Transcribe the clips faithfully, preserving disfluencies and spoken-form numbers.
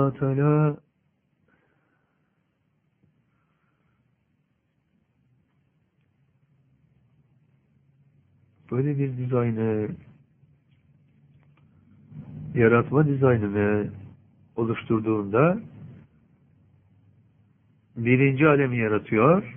Allah Teala böyle bir dizaynı, yaratma dizaynını oluşturduğunda birinci alemi yaratıyor.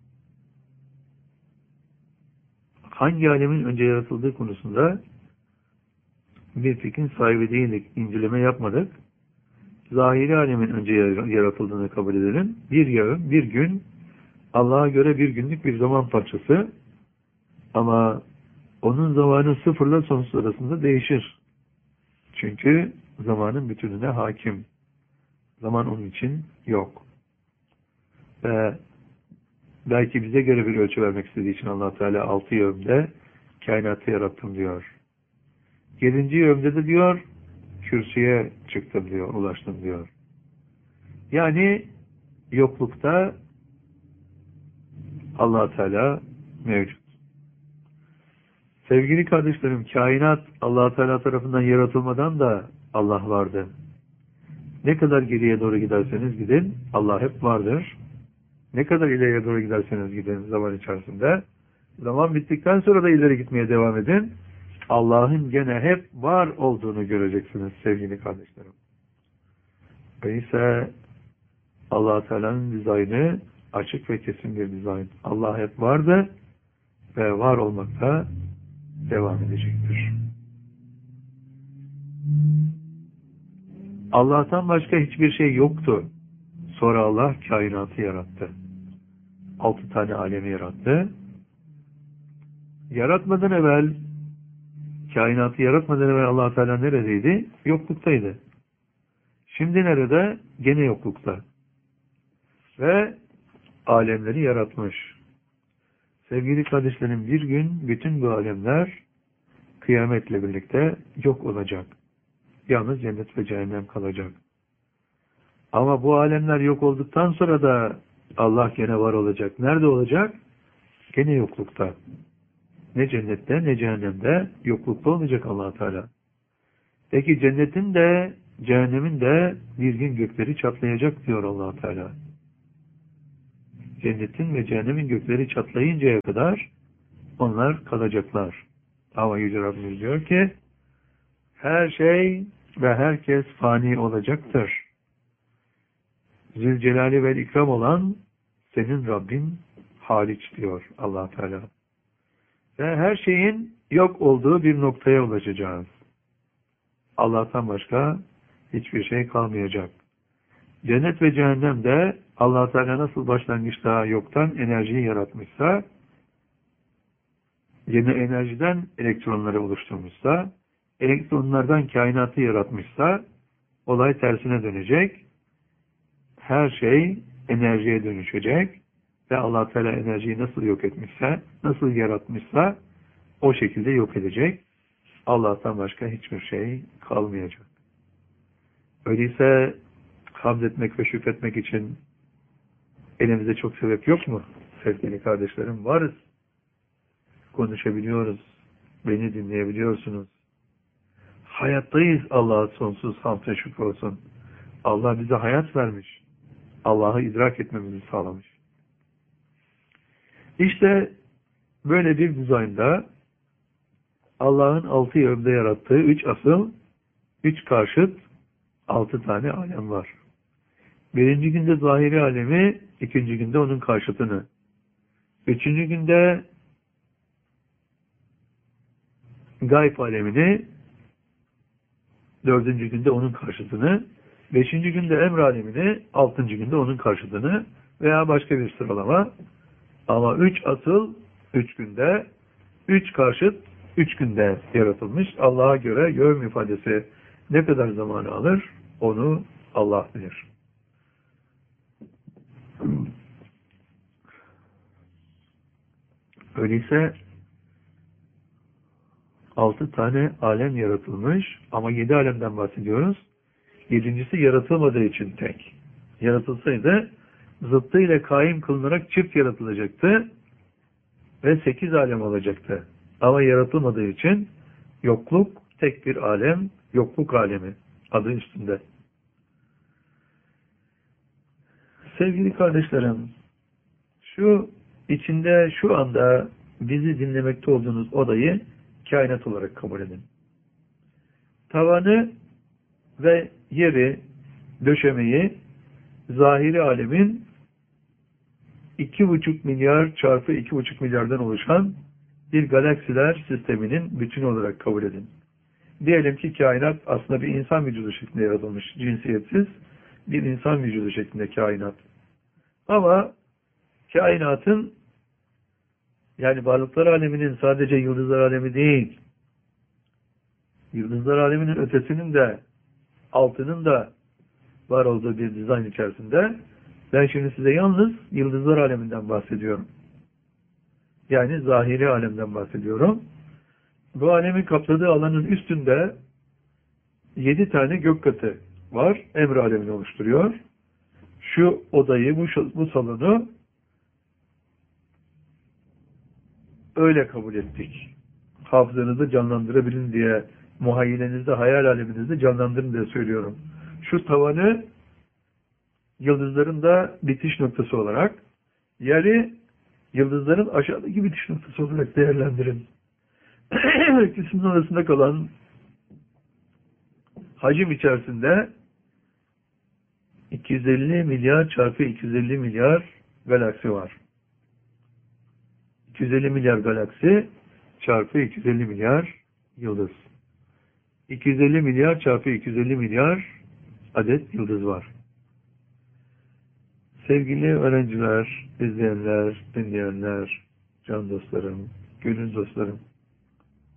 Hangi alemin önce yaratıldığı konusunda bir fikrin sahibi değildik, inceleme yapmadık. Zahiri alemin önce yaratıldığını kabul edelim. Bir yarım, bir gün, Allah'a göre bir günlük bir zaman parçası. Ama onun zamanı sıfırla sonsuz arasında değişir. Çünkü zamanın bütününe hakim. Zaman onun için yok. Ve belki bize göre bir ölçü vermek istediği için Allah Teala altı yevmde kainatı yarattım diyor. Yedinci yevmde de diyor kürsüye çıktım diyor, ulaştım diyor. Yani yoklukta Allah Teala mevcut. Sevgili kardeşlerim, kainat Allah Teala tarafından yaratılmadan da Allah vardı. Ne kadar geriye doğru giderseniz gidin, Allah hep vardır. Ne kadar ileriye doğru giderseniz gidin zaman içerisinde, zaman bittikten sonra da ileri gitmeye devam edin. Allah'ın gene hep var olduğunu göreceksiniz sevgili kardeşlerim. Öyleyse Allah Teala'nın dizaynı açık ve kesin bir dizayn. Allah hep vardı ve var olmakta devam edecektir. Allah'tan başka hiçbir şey yoktu. Sonra Allah kainatı yarattı. Altı tane alemi yarattı. Yaratmadan evvel, kainatı yaratmadan evvel Allah Teala neredeydi? Yokluktaydı. Şimdi nerede? Gene yoklukta. Ve alemleri yaratmış. Sevgili kardeşlerim, bir gün bütün bu alemler kıyametle birlikte yok olacak. Yalnız cennet ve cehennem kalacak. Ama bu alemler yok olduktan sonra da Allah gene var olacak. Nerede olacak? Gene yoklukta. Ne cennette ne cehennemde yoklukta olacak Allah Teala. Peki cennetin de cehennemin de bir gün gökleri çatlayacak diyor Allah Teala. Cennetin ve cehennemin gökleri çatlayıncaya kadar onlar kalacaklar. Ama Yüce Rabbimiz diyor ki her şey ve herkes fani olacaktır. Zülcelali ve ikram olan senin Rabbin hariç diyor Allah Teala. Ve her şeyin yok olduğu bir noktaya ulaşacağız. Allah'tan başka hiçbir şey kalmayacak. Cennet ve cehennemde Allah Teala nasıl başlangıçta yoktan enerjiyi yaratmışsa, yeni enerjiden elektronları oluşturmuşsa, elektronlardan kainatı yaratmışsa, olay tersine dönecek. Her şey enerjiye dönüşecek ve Allah Teala enerjiyi nasıl yok etmişse, nasıl yaratmışsa o şekilde yok edecek. Allah'tan başka hiçbir şey kalmayacak. Öyleyse hamd etmek ve şükretmek için elimizde çok sebep yok mu? Sevgili kardeşlerim, varız. Konuşabiliyoruz. Beni dinleyebiliyorsunuz. Hayattayız, Allah'a sonsuz hamd ve şükür olsun. Allah bize hayat vermiş. Allah'ı idrak etmemizi sağlamış. İşte böyle bir dizaynda Allah'ın altı yönde yarattığı üç asıl, üç karşıt, altı tane alem var. Birinci günde zahiri alemi, ikinci günde onun karşıtını. Üçüncü günde gayb alemini, dördüncü günde onun karşıtını, beşinci günde emr alemini, altıncı günde onun karşıtını veya başka bir sıralama. Ama üç asıl, üç günde, üç karşıt, üç günde yaratılmış. Allah'a göre yevm ifadesi ne kadar zamanı alır, onu Allah bilir. Öyleyse altı tane alem yaratılmış ama yedi alemden bahsediyoruz. Yedincisi yaratılmadığı için tek. Yaratılsaydı zıttıyla kaim kılınarak çift yaratılacaktı ve sekiz alem olacaktı. Ama yaratılmadığı için yokluk tek bir alem, yokluk alemi adı üstünde. Sevgili kardeşlerim, şu içinde şu anda bizi dinlemekte olduğunuz odayı kainat olarak kabul edin. Tavanı ve yeri, döşemeyi zahiri alemin iki buçuk milyar çarpı iki buçuk milyardan oluşan bir galaksiler sisteminin bütünü olarak kabul edin. Diyelim ki kainat aslında bir insan vücudu şeklinde yaratılmış, cinsiyetsiz bir insan vücudu şeklinde kainat. Ama kainatın, yani varlıklar aleminin sadece yıldızlar alemi değil, yıldızlar aleminin ötesinin de altının da var olduğu bir dizayn içerisinde ben şimdi size yalnız yıldızlar aleminden bahsediyorum. Yani zahiri alemden bahsediyorum. Bu alemin kapladığı alanın üstünde yedi tane gök katı var. Emr alemini oluşturuyor. Şu odayı, bu, bu salonu öyle kabul ettik. Hafızanızı canlandırabilin diye, muhayyilenizde, hayal aleminizde canlandırın diye söylüyorum. Şu tavanı yıldızların da bitiş noktası olarak, yeri yıldızların aşağıdaki bitiş noktası olarak değerlendirin. İkisinin arasında kalan hacim içerisinde iki yüz elli milyar çarpı iki yüz elli milyar galaksi var. iki yüz elli milyar galaksi çarpı iki yüz elli milyar yıldız. iki yüz elli milyar çarpı iki yüz elli milyar adet yıldız var. Sevgili öğrenciler, izleyenler, dinleyenler, can dostlarım, gönül dostlarım,